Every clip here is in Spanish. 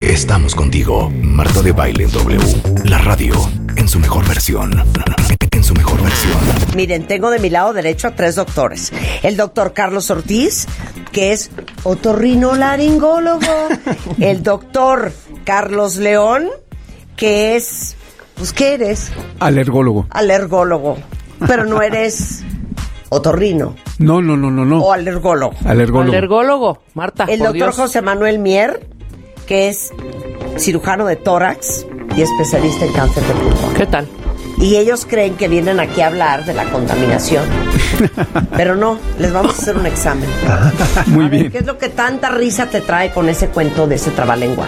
estamos contigo. Marta de Baile en W. La radio en su mejor versión. En su mejor versión. Miren, tengo de mi lado derecho a 3 doctores. El doctor Carlos Ortiz, que es otorrinolaringólogo. El doctor Carlos León, que es... Pues, ¿qué eres? Alergólogo. Alergólogo. Pero no eres otorrino. No. O alergólogo. Alergólogo, Marta. El doctor Dios. José Manuel Mier, que es cirujano de tórax y especialista en cáncer de pulmón. ¿Qué tal? Y ellos creen que vienen aquí a hablar de la contaminación. Pero no, les vamos a hacer un examen. Muy A ver, bien. ¿qué es lo que tanta risa te trae con ese cuento de ese trabalengua?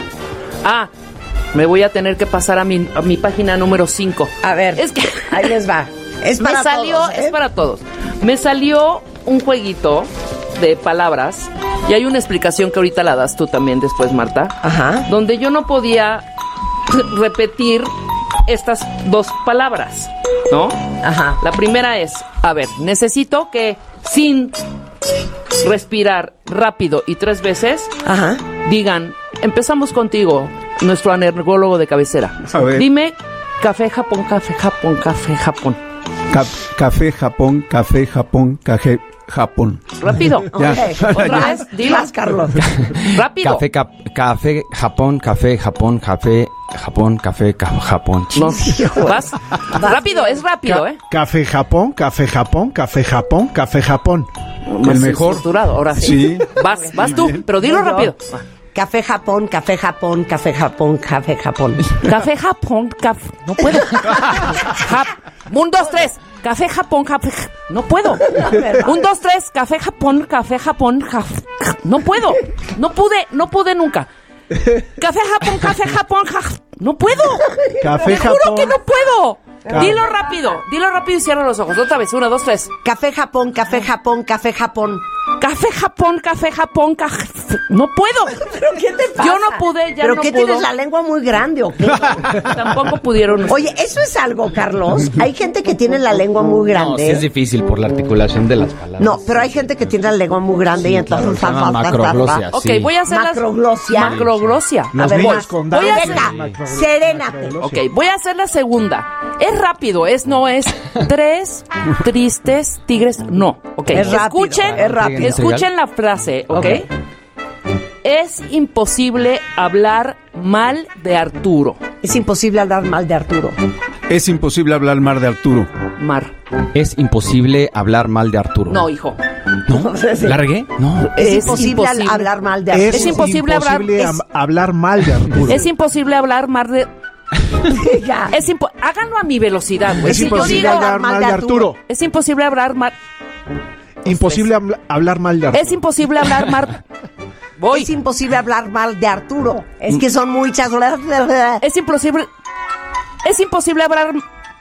Me voy a tener que pasar a mi página número 5. A ver, Es que ahí les va. Es para me salió, todos, ¿eh? es para todos. Me salió un jueguito de palabras y hay una explicación que ahorita la das tú también después, Marta. Ajá. Donde yo no podía repetir estas 2 palabras, ¿no? Ajá. La primera es, a ver, necesito que sin respirar rápido y 3 veces Ajá. digan, empezamos contigo, nuestro alergólogo de cabecera. A ver. Dime, café, Japón, café, Japón, café, Japón. Café, Japón, café, Japón, café, Japón. Rápido. Ya. Ok. Otra vez, dilo. Vas, Carlos. Rápido. Café, Japón, café, Japón, café, Japón, café, Japón. No. Vas. Rápido, es rápido, ¿eh? Café Japón, café Japón, café Japón, café Japón. Más mejor. estructurado, ahora sí. Sí. Vas tú, pero dilo Voy yo. rápido. Café Japón, café Japón, café Japón, café Japón. Café, Japón, café. No puedo. 1, 2, 3. Café, Japón, café. No puedo. 1, 2, 3. Café, Japón, café, Japón. No puedo. No pude nunca. Café, Japón, café, Japón. No puedo. Café Te juro Japón. que no puedo. Dilo rápido y cierra los ojos. Otra vez, 1, 2, 3. Café Japón, café Japón, café Japón. Café, Japón, café, Japón, no puedo. ¿Pero qué te pasa? Yo no pude, ya ¿Pero no qué pudo. tienes la lengua muy grande o qué? Tampoco pudieron. Oye, ¿eso es algo, Carlos? Hay gente que tiene la lengua muy No, grande. sí es difícil por la articulación de las palabras. No, pero hay gente que tiene la lengua muy grande y entonces... claro, se llama macroglosia. Ok, sí. voy a hacer Macroglosia. Macroglosia. A ver, niños vas. con Voy a Down hacer- tienen Serénate. Ok, voy a hacer la segunda. Es rápido, no es 3 tristes tigres, no. Ok, Es rápido, escuchen, es rápido. escuchen la frase, ¿ok? Es imposible hablar mal de Arturo. Es imposible hablar mal de Arturo. Es imposible hablar mal de Arturo. Mar. Es imposible hablar mal de Arturo. No, hijo. ¿No? ¿La regué? No. Es imposible hablar mal de Arturo. Es imposible hablar- hablar mal de Arturo. Es imposible hablar mal de... Ya. Háganlo a mi velocidad, güey. Es Si yo imposible digo, hablar mal de Arturo. es imposible hablar mal... Imposible hablar mal de Arturo. Es imposible hablar mal... Voy. Es imposible hablar mal de Arturo. Es que son muchas... Es imposible... Es imposible hablar...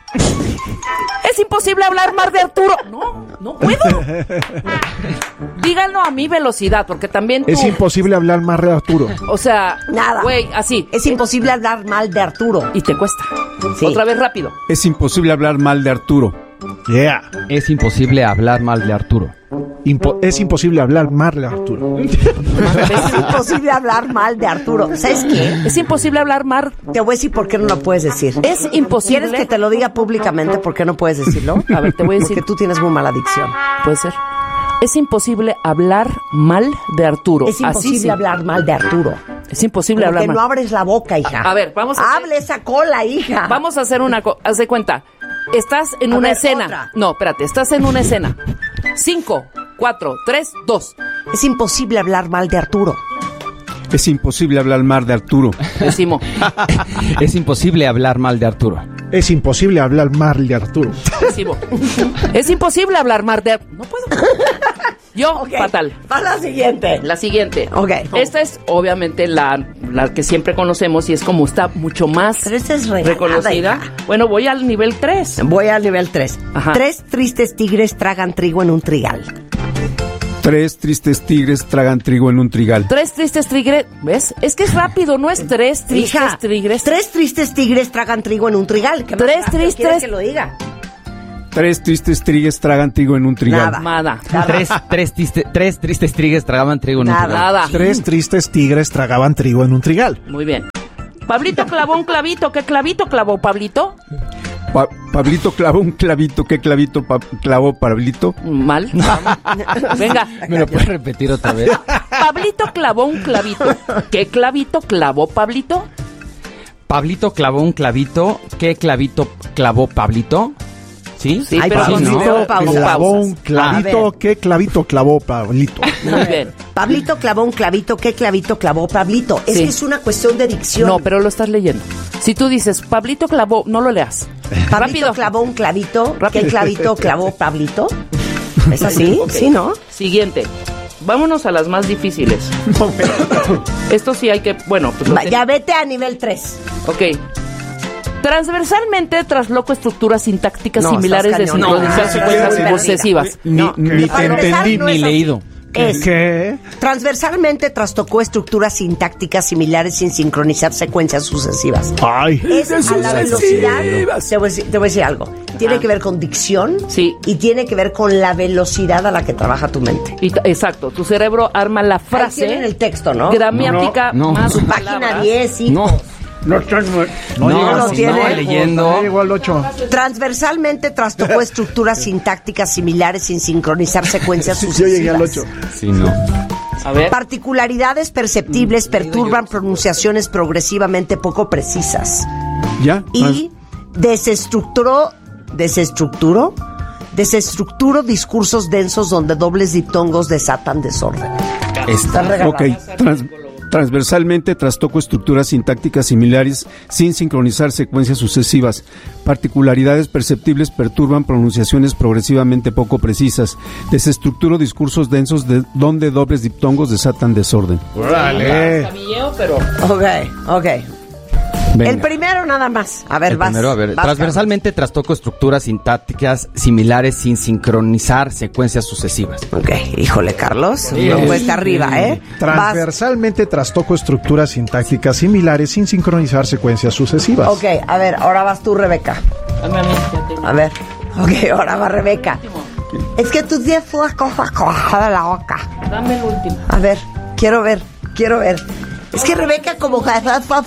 Es imposible hablar mal de Arturo. No puedo. Díganlo a mi velocidad, porque también tú... Es imposible hablar mal de Arturo. O sea... Nada. Güey, así. Es imposible hablar mal de Arturo. Y te cuesta. Sí. Otra vez rápido. Es imposible hablar mal de Arturo. Yeah. Es imposible hablar mal de Arturo. Es imposible hablar mal de Arturo. Es imposible hablar mal de Arturo. ¿Sabes qué? Es imposible hablar mal... Te voy a decir por qué no lo puedes decir. Es imposible... ¿Quieres que te lo diga públicamente por qué no puedes decirlo? A ver, te voy a decir... Porque tú tienes muy mala dicción. Puede ser. Es imposible hablar mal de Arturo. Es imposible Así sí. hablar mal de Arturo. Es imposible Porque hablar mal. no abres la boca, hija. A ver, vamos a... Hable esa cola, hija. Vamos a hacer una cosa. Haz de cuenta. Estás en A una ver, escena. otra. No, espérate. Estás en una escena. 5, 4, 3, 2. Es imposible hablar mal de Arturo. Es imposible hablar mal de Arturo. Decimos. Es imposible hablar mal de Arturo. Es imposible hablar mal de Arturo. Decimos. Es imposible hablar mal de... No puedo. Yo, Ok, fatal. Va la siguiente. La siguiente. Ok. Esta es obviamente la que siempre conocemos y es como está mucho más Pero esta es regalada, reconocida. hija. Bueno, voy al nivel 3. Voy al nivel 3. Ajá. 3 tristes tigres tragan trigo en un trigal. 3 tristes tigres tragan trigo en un trigal. 3 tristes tigres. ¿Ves? Es que es rápido, no es 3 tristes Hija, tigres. 3 tristes tigres tragan trigo en un trigal. ¿Qué más Tres rápido tristes- quieres que lo diga? Tres tristes trigues tragan trigo en un trigal. Nada. Nada. Tres tristes trigues tragaban trigo en un Nada. trigal. Nada. 3 tristes tigres tragaban trigo en un trigal. Muy bien. Pablito clavó un clavito. ¿Qué clavito clavó, Pablito? Pablito clavó un clavito. ¿Qué clavito clavó Pablito? Mal. Venga. ¿Me lo puedes repetir otra vez? Pablito clavó un clavito. ¿Qué clavito clavó, Pablito? Pablito clavó un clavito. ¿Qué clavito clavó Pablito? ¿Sí? Sí, Ay, pero Pablito, con ¿no? pausas. Clavó un A clavito. ver. ¿Qué clavito clavó Pablito? Muy bien. Pablito clavó un clavito. ¿Qué clavito clavó Pablito? Es Sí. que es una cuestión de dicción. No, pero lo estás leyendo. Si tú dices, Pablito clavó, no lo leas. Pablito Rápido. clavó un clavito. Rápido. ¿Qué clavito clavó Pablito? ¿Es así? Ok. Sí, ¿no? Siguiente. Vámonos a las más difíciles. Esto sí hay que... Bueno, pues... Ya vete a nivel 3. Ok. Transversalmente trasloco estructuras sintácticas No, similares de estás cañón. sincronizar No, secuencias estoy sucesivas. Ni te Para empezar, entendí. no Ni es así. leído. Es ¿Qué? transversalmente trastocó estructuras sintácticas similares sin sincronizar secuencias sucesivas. Ay. Es a la velocidad. Te voy a decir algo. Tiene que ver con dicción. Sí. Y tiene que ver con la velocidad a la que trabaja tu mente. Exacto. Tu cerebro arma la Ahí frase tienen el texto, ¿no? gramática No, no. más Su página palabras. 10, hijo. No. No lo si tiene. no, leyendo. Ya llegó al 8. Transversalmente trastocó estructuras sintácticas similares sin sincronizar secuencias Yo sucesivas. llegué al 8. Sí, no. A ver. Particularidades perceptibles perturban pronunciaciones progresivamente poco precisas. ¿Ya? Y desestructuró discursos densos donde dobles diptongos desatan desorden. Está Ok. Transversalmente trastoco estructuras sintácticas similares sin sincronizar secuencias sucesivas. Particularidades perceptibles perturban pronunciaciones progresivamente poco precisas. Desestructuro discursos densos donde dobles diptongos desatan desorden. Órale. Camilleo, pero... Ok. Venga. El primero nada más. A ver, El vas. primero, a ver. vas, Transversalmente trastoco estructuras sintácticas similares sin sincronizar secuencias sucesivas. Carlos. Ok, híjole, Carlos. No cuesta arriba, ¿eh? Vas. Transversalmente trastoco estructuras sintácticas similares sin sincronizar secuencias sucesivas. Ok, a ver, ahora vas tú, Rebeca. Dame a mí, ya tengo. A ver. Ok, ahora va Rebeca. Es que tú tienes una cosa cojada de la boca. Dame el último. A ver, quiero ver. Es que Rebeca como que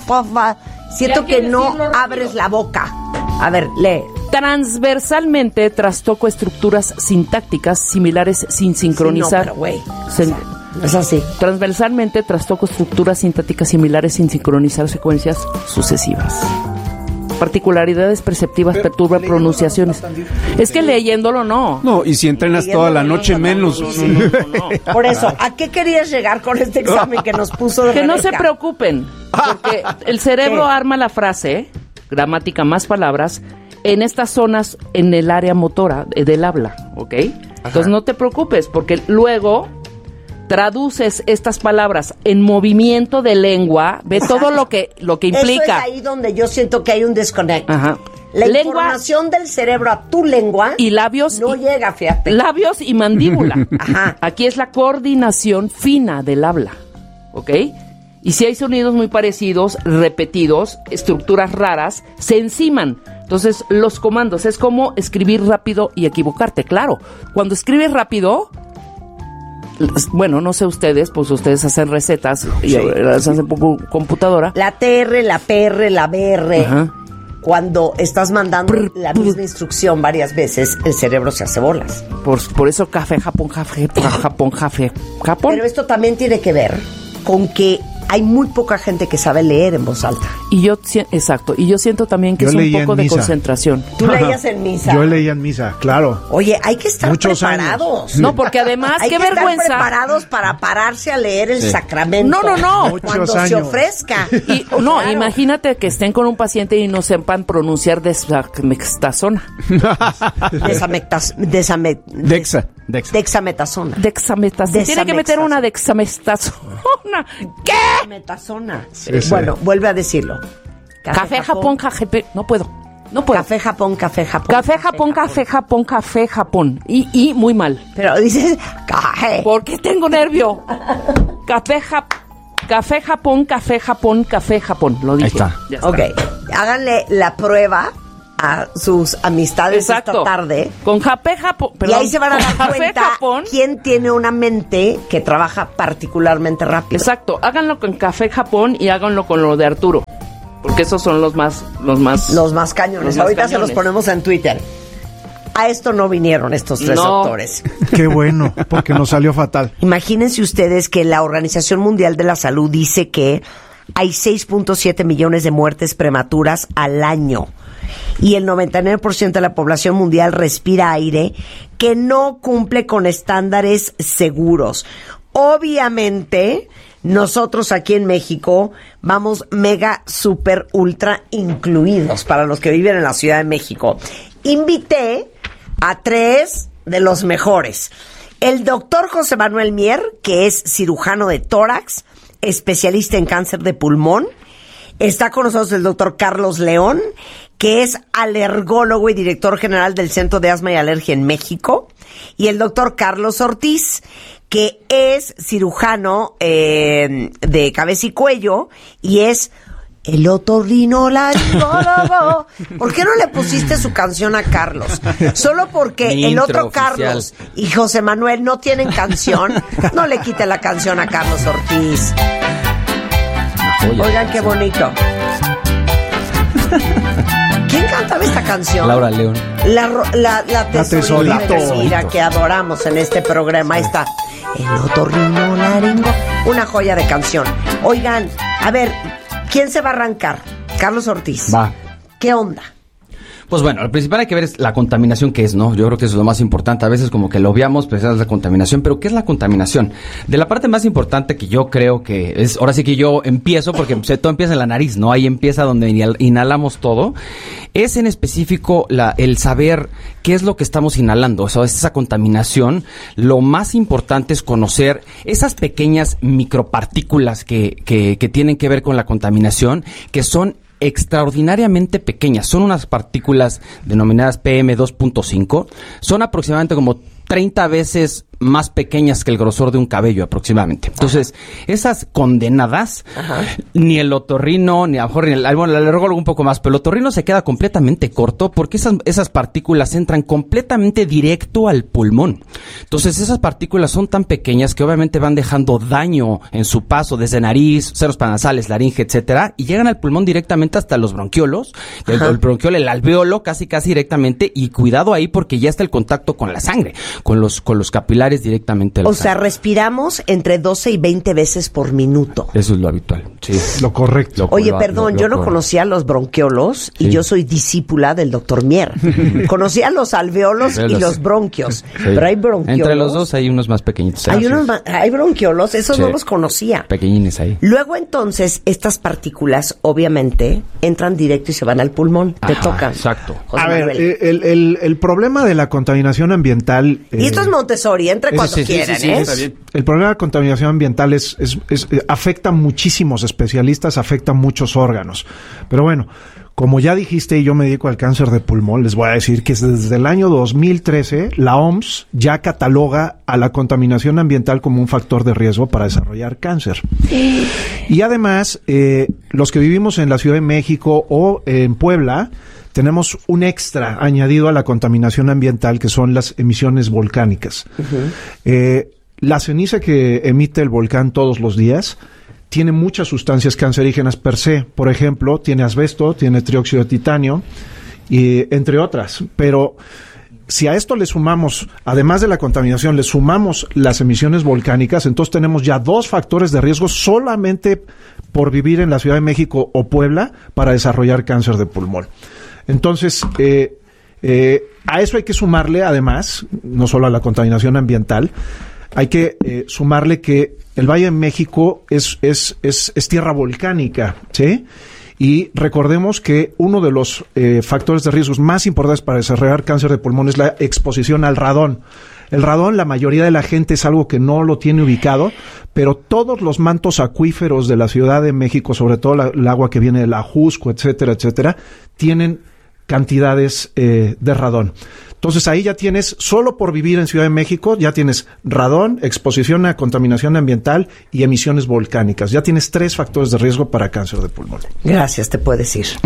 siento Ya hay que que no decirlo rápido. abres la boca. A ver, lee. Transversalmente trastoco estructuras sintácticas similares sin sincronizar. Sí, no, pero güey. Sen- Es así. Transversalmente trastoco estructuras sintácticas similares sin sincronizar secuencias sucesivas. Particularidades perceptivas perturban pronunciaciones. Es que leyéndolo no. No, y si entrenas toda la noche menos. No. Por eso, ¿a qué querías llegar con este examen que nos puso Que no se Rebeca? preocupen, porque el cerebro ¿Qué? arma la frase, gramática más palabras, en estas zonas en el área motora del habla, ¿ok? Entonces no te preocupes, porque luego traduces estas palabras en movimiento de lengua, ve todo lo que Eso implica. es ahí donde yo siento que hay un desconecto. Ajá. La Lengua información del cerebro a tu lengua y labios no y- llega, fíjate. labios y mandíbula. Ajá. Aquí es la coordinación fina del habla, ¿ok? Y si hay sonidos muy parecidos, repetidos, estructuras raras, se enciman. Entonces, los comandos es como escribir rápido y equivocarte, claro. Cuando escribes rápido, bueno, no sé ustedes, pues ustedes hacen recetas y las hacen por computadora. La TR, la PR, la BR. Ajá. Cuando estás mandando la misma instrucción varias veces, el cerebro se hace bolas. Por eso café, Japón, café, Japón, café, Japón. Pero esto también tiene que ver con que hay muy poca gente que sabe leer en voz alta. Y yo, exacto, y yo siento también que Yo es un leía en poco de misa. concentración. Tú leías en misa. Yo leía en misa, claro. Oye, hay que estar Muchos preparados. No, porque además, Hay qué que vergüenza. estar preparados para pararse a leer el sacramento. No. Muchos Cuando se años. ofrezca. Y, no, Claro. imagínate que estén con un paciente y no sepan pronunciar dexametasona. Dexa. Dexametasona. Dexametasona. Tiene que meter una dexametasona. ¿Qué? Metasona. Sí. Bueno, vuelve a decirlo. Café, Japón, café. No puedo. Café, Japón, café, Japón. Café, Japón, café, Japón, café, Japón. Y muy mal. Pero dices, café. Porque tengo nervio. Café, café, Japón, café, Japón, café, Japón. Lo dije. Ahí está. Ya está. Ok, háganle la prueba a sus amistades esta tarde. Con Café Japón. Y ahí se van a dar Café cuenta Japón. quién tiene una mente que trabaja particularmente rápido. Exacto, háganlo con Café Japón y háganlo con lo de Arturo. Porque esos son los más cañones. Ahorita se los ponemos en Twitter. A esto no vinieron estos tres doctores. Qué bueno, porque nos salió fatal. Imagínense ustedes que la Organización Mundial de la Salud dice que hay 6.7 millones de muertes prematuras al año. Y el 99% de la población mundial respira aire que no cumple con estándares seguros. Obviamente, nosotros aquí en México vamos mega, super, ultra incluidos para los que viven en la Ciudad de México. Invité a 3 de los mejores. El doctor José Manuel Mier, que es cirujano de tórax, especialista en cáncer de pulmón. Está con nosotros el doctor Carlos León, que es alergólogo y director general del Centro de Asma y Alergia en México. Y el doctor Carlos Ortiz, que es cirujano de cabeza y cuello y es el otorrinolaringólogo. ¿Por qué no le pusiste su canción a Carlos? Solo porque el otro Carlos y José Manuel no tienen canción. No le quite la canción a Carlos Ortiz. Oigan, qué bonito. ¿Quién cantaba esta canción? Laura León. La tesorita que adoramos en este programa. Ahí está. El otorrinolaringo. Una joya de canción. Oigan, a ver, ¿quién se va a arrancar? Carlos Ortiz. Va. ¿Qué onda? Pues bueno, lo principal hay que ver es la contaminación que es, ¿no? Yo creo que eso es lo más importante. A veces como que lo obviamos, pues es la contaminación. Pero ¿qué es la contaminación? De la parte más importante que yo creo que es, ahora sí que yo empiezo, porque todo empieza en la nariz, ¿no? Ahí empieza donde inhalamos todo. Es en específico el saber qué es lo que estamos inhalando. O sea, esa contaminación. Lo más importante es conocer esas pequeñas micropartículas que tienen que ver con la contaminación, que son extraordinariamente pequeñas. Son unas partículas denominadas PM2.5. Son aproximadamente como 30 veces más pequeñas que el grosor de un cabello aproximadamente. Entonces, esas condenadas, ni el otorrino, ni a lo mejor el alergólogo un poco más, pero el otorrino se queda completamente corto porque esas partículas entran completamente directo al pulmón. Entonces, esas partículas son tan pequeñas que obviamente van dejando daño en su paso desde nariz, senos paranasales, laringe, etcétera, y llegan al pulmón directamente hasta los bronquiolos, el bronquiolo, el alveolo, casi directamente, y cuidado ahí porque ya está el contacto con la sangre, con los capilares directamente. O sea, respiramos entre 12 y 20 veces por minuto. Eso es lo habitual. Sí. Lo correcto. Oye, perdón, yo no conocía los bronquiolos y yo soy discípula del doctor Mier. Conocía los alveolos y los bronquios. Sí. Pero hay bronquiolos. Entre los dos hay unos más pequeñitos. Hay bronquiolos, esos no los conocía. Pequeñines ahí. Luego entonces, estas partículas obviamente entran directo y se van al pulmón. Te tocan. Exacto. José Manuel. El problema de la contaminación ambiental... y esto es Montessori, entre cuando quieran, ¿eh? Está bien. El problema de la contaminación ambiental afecta a muchísimos especialistas, afecta a muchos órganos. Pero bueno, como ya dijiste y yo me dedico al cáncer de pulmón, les voy a decir que desde el año 2013 la OMS ya cataloga a la contaminación ambiental como un factor de riesgo para desarrollar cáncer. Y además, los que vivimos en la Ciudad de México o en Puebla, tenemos un extra añadido a la contaminación ambiental, que son las emisiones volcánicas. La ceniza que emite el volcán todos los días tiene muchas sustancias cancerígenas per se. Por ejemplo, tiene asbesto, tiene trióxido de titanio, y entre otras. Pero si a esto le sumamos, además de la contaminación, le sumamos las emisiones volcánicas, entonces tenemos ya 2 factores de riesgo solamente por vivir en la Ciudad de México o Puebla para desarrollar cáncer de pulmón. Entonces, a eso hay que sumarle, además, no solo a la contaminación ambiental, hay que sumarle que el Valle de México es tierra volcánica, ¿sí? Y recordemos que uno de los factores de riesgos más importantes para desarrollar cáncer de pulmón es la exposición al radón. El radón, la mayoría de la gente es algo que no lo tiene ubicado, pero todos los mantos acuíferos de la Ciudad de México, sobre todo el agua que viene del Ajusco, etcétera, etcétera, tienen cantidades de radón. Entonces ahí ya tienes, solo por vivir en Ciudad de México, ya tienes radón, exposición a contaminación ambiental y emisiones volcánicas. Ya tienes 3 factores de riesgo para cáncer de pulmón. Gracias, te puedes ir.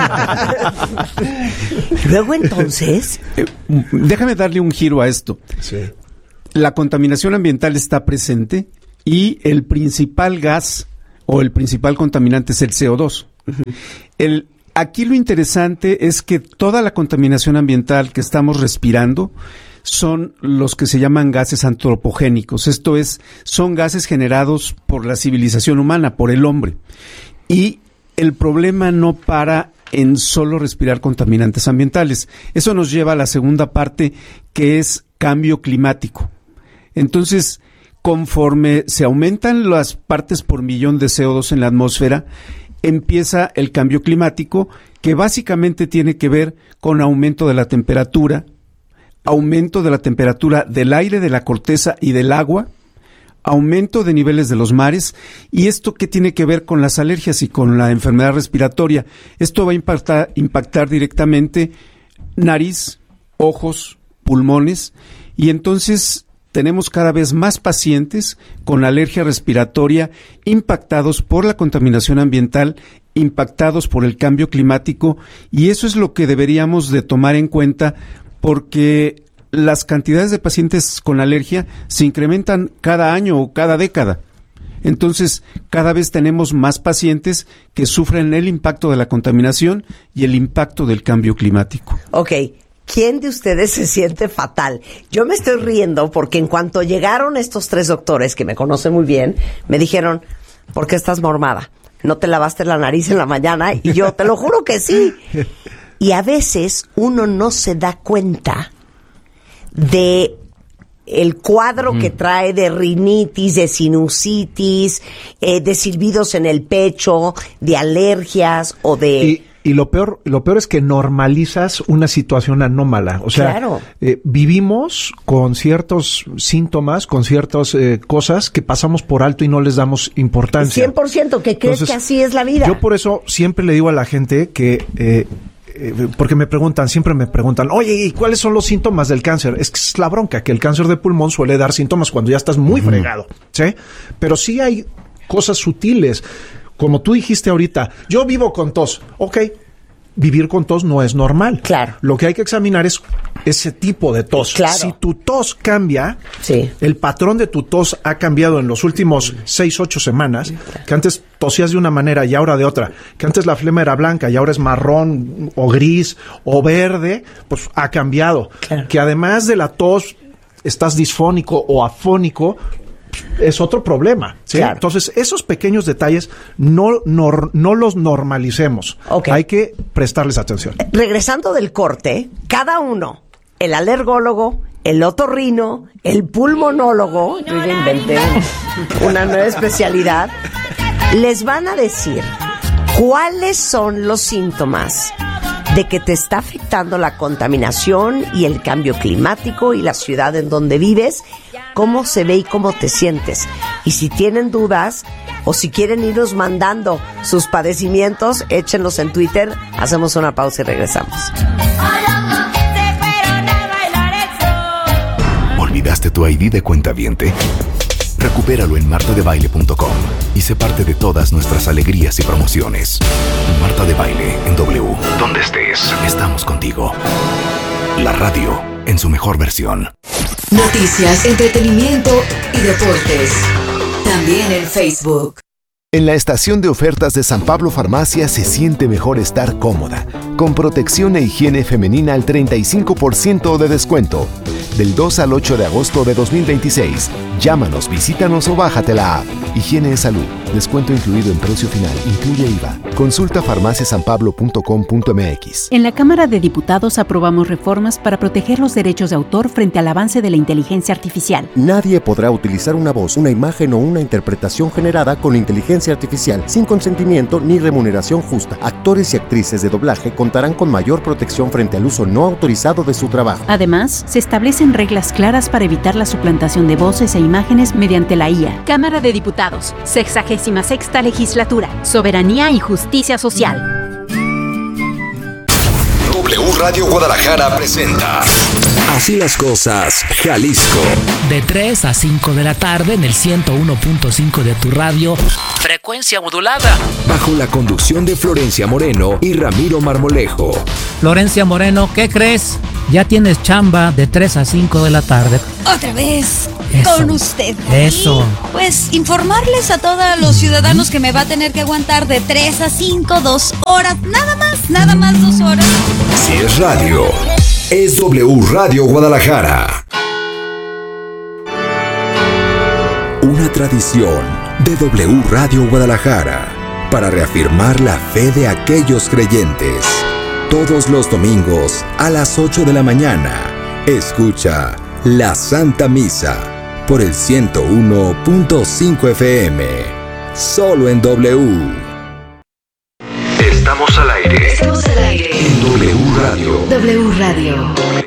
Luego entonces... Déjame darle un giro a esto. Sí. La contaminación ambiental está presente y el principal gas o el principal contaminante es el CO2. Uh-huh. Aquí lo interesante es que toda la contaminación ambiental que estamos respirando son los que se llaman gases antropogénicos. Esto es, son gases generados por la civilización humana, por el hombre. Y el problema no para en solo respirar contaminantes ambientales. Eso nos lleva a la segunda parte, que es cambio climático. Entonces, conforme se aumentan las partes por millón de CO2 en la atmósfera, empieza el cambio climático, que básicamente tiene que ver con aumento de la temperatura del aire, de la corteza y del agua, aumento de niveles de los mares, y esto que tiene que ver con las alergias y con la enfermedad respiratoria. Esto va a impactar directamente nariz, ojos, pulmones, y entonces tenemos cada vez más pacientes con alergia respiratoria impactados por la contaminación ambiental, impactados por el cambio climático, y eso es lo que deberíamos de tomar en cuenta, porque las cantidades de pacientes con alergia se incrementan cada año o cada década. Entonces, cada vez tenemos más pacientes que sufren el impacto de la contaminación y el impacto del cambio climático. Ok. ¿Quién de ustedes se siente fatal? Yo me estoy riendo porque en cuanto llegaron estos 3 doctores que me conocen muy bien, me dijeron, ¿por qué estás mormada? ¿No te lavaste la nariz en la mañana? Y yo, te lo juro que sí. Y a veces uno no se da cuenta de el cuadro que trae de rinitis, de sinusitis, de silbidos en el pecho, de alergias o de... Y lo peor es que normalizas una situación anómala. O sea, claro. Vivimos con ciertos síntomas, con ciertas cosas que pasamos por alto y no les damos importancia. 100% que crees. Entonces, que así es la vida. Yo por eso siempre le digo a la gente que... porque siempre me preguntan, oye, ¿y cuáles son los síntomas del cáncer? Es que es la bronca, que el cáncer de pulmón suele dar síntomas cuando ya estás muy fregado, ¿sí? Pero sí hay cosas sutiles. Como tú dijiste ahorita, yo vivo con tos. Ok, vivir con tos no es normal. Claro. Lo que hay que examinar es ese tipo de tos. Claro. Si tu tos cambia, sí, el patrón de tu tos ha cambiado en los últimos 6-8 semanas, que antes tosías de una manera y ahora de otra, que antes la flema era blanca y ahora es marrón o gris o verde, pues ha cambiado. Claro. Que además de la tos estás disfónico o afónico, es otro problema, ¿sí? Claro. Entonces, esos pequeños detalles no los normalicemos. Okay. Hay que prestarles atención. Regresando del corte, cada uno, el alergólogo, el otorrino, el pulmonólogo, yo ya inventé una nueva especialidad, les van a decir cuáles son los síntomas de que te está afectando la contaminación y el cambio climático y la ciudad en donde vives, cómo se ve y cómo te sientes. Y si tienen dudas o si quieren irnos mandando sus padecimientos, échenlos en Twitter. Hacemos una pausa y regresamos. ¿Olvidaste tu ID de cuentaviente? Recupéralo en martadebaile.com y sé parte de todas nuestras alegrías y promociones. Marta de Baile en W. Donde estés, estamos contigo. La radio en su mejor versión. Noticias, entretenimiento y deportes. También en Facebook. En la estación de ofertas de San Pablo Farmacia se siente mejor estar cómoda, con protección e higiene femenina al 35% de descuento. Del 2 al 8 de agosto de 2026. Llámanos, visítanos o bájate la app. Higiene en salud. Descuento incluido en precio final. Incluye IVA. Consulta farmaciasanpablo.com.mx. En la Cámara de Diputados aprobamos reformas para proteger los derechos de autor frente al avance de la inteligencia artificial. Nadie podrá utilizar una voz, una imagen o una interpretación generada con inteligencia artificial sin consentimiento ni remuneración justa. Actores y actrices de doblaje contarán con mayor protección frente al uso no autorizado de su trabajo. Además, se establecen reglas claras para evitar la suplantación de voces e imágenes mediante la IA. Cámara de Diputados, 66ª Legislatura, Soberanía y Justicia Social. W Radio Guadalajara presenta Así las Cosas, Jalisco. De 3 a 5 de la tarde en el 101.5 de tu radio. Frecuencia modulada. Bajo la conducción de Florencia Moreno y Ramiro Marmolejo. Florencia Moreno, ¿qué crees? Ya tienes chamba de 3 a 5 de la tarde. Otra vez Eso. con usted. Eso. Y, pues informarles a todos los ciudadanos que me va a tener que aguantar de 3 a 5, 2 horas. Nada más 2 horas. Si es radio, es W Radio Guadalajara. Una tradición de W Radio Guadalajara para reafirmar la fe de aquellos creyentes. Todos los domingos a las 8 de la mañana, escucha la Santa Misa por el 101.5 FM, solo en W. Estamos al aire. Estamos al aire. En W Radio. W Radio.